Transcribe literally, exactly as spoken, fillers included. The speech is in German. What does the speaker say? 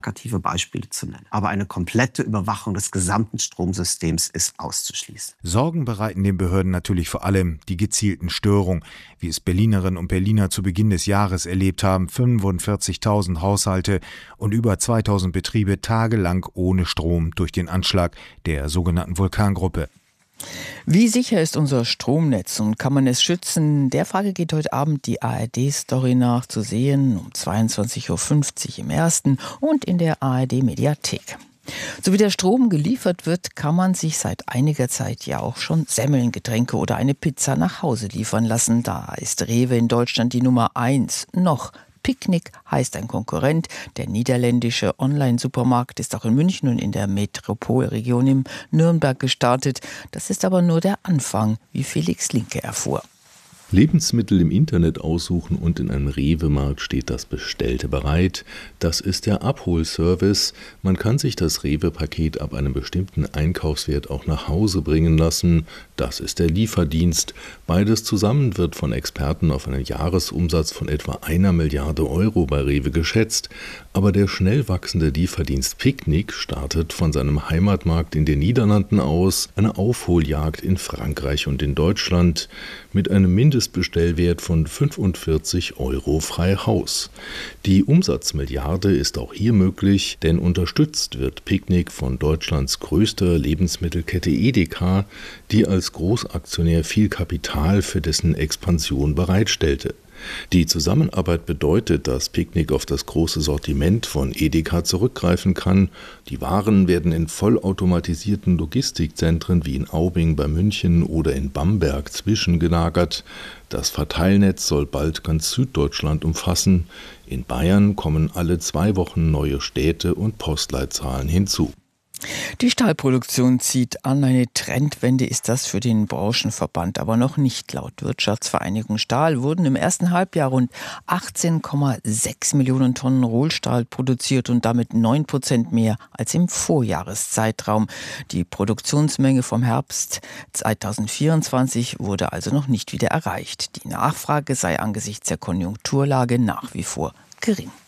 plakative Beispiele zu nennen. Aber eine komplette Überwachung des gesamten Stromsystems ist auszuschließen. Sorgen bereiten den Behörden natürlich vor allem die gezielten Störungen, wie es Berlinerinnen und Berliner zu Beginn des Jahres erlebt haben. fünfundvierzigtausend Haushalte und über zweitausend Betriebe tagelang ohne Strom durch den Anschlag der sogenannten Vulkangruppe. Wie sicher ist unser Stromnetz und kann man es schützen? Der Frage geht heute Abend die A R D-Story nach, zu sehen um zweiundzwanzig Uhr fünfzig im Ersten und in der A R D-Mediathek. So wie der Strom geliefert wird, kann man sich seit einiger Zeit ja auch schon Semmeln, Getränke oder eine Pizza nach Hause liefern lassen. Da ist Rewe in Deutschland die Nummer eins. Noch Picnic heißt ein Konkurrent. Der niederländische Online-Supermarkt ist auch in München und in der Metropolregion in Nürnberg gestartet. Das ist aber nur der Anfang, wie Felix Linke erfuhr. Lebensmittel im Internet aussuchen und in einem Rewe-Markt steht das Bestellte bereit. Das ist der Abholservice. Man kann sich das Rewe-Paket ab einem bestimmten Einkaufswert auch nach Hause bringen lassen. Das ist der Lieferdienst. Beides zusammen wird von Experten auf einen Jahresumsatz von etwa einer Milliarde Euro bei Rewe geschätzt. Aber der schnell wachsende Lieferdienst Picnic startet von seinem Heimatmarkt in den Niederlanden aus eine Aufholjagd in Frankreich und in Deutschland mit einem Mindestbestellwert von fünfundvierzig Euro frei Haus. Die Umsatzmilliarde ist auch hier möglich, denn unterstützt wird Picnic von Deutschlands größter Lebensmittelkette Edeka, die als Großaktionär viel Kapital für dessen Expansion bereitstellte. Die Zusammenarbeit bedeutet, dass Picnic auf das große Sortiment von Edeka zurückgreifen kann. Die Waren werden in vollautomatisierten Logistikzentren wie in Aubing bei München oder in Bamberg zwischengelagert. Das Verteilnetz soll bald ganz Süddeutschland umfassen. In Bayern kommen alle zwei Wochen neue Städte und Postleitzahlen hinzu. Die Stahlproduktion zieht an. Eine Trendwende ist das für den Branchenverband aber noch nicht. Laut Wirtschaftsvereinigung Stahl wurden im ersten Halbjahr rund achtzehn Komma sechs Millionen Tonnen Rohstahl produziert und damit neun Prozent mehr als im Vorjahreszeitraum. Die Produktionsmenge vom Herbst zweitausendvierundzwanzig wurde also noch nicht wieder erreicht. Die Nachfrage sei angesichts der Konjunkturlage nach wie vor gering.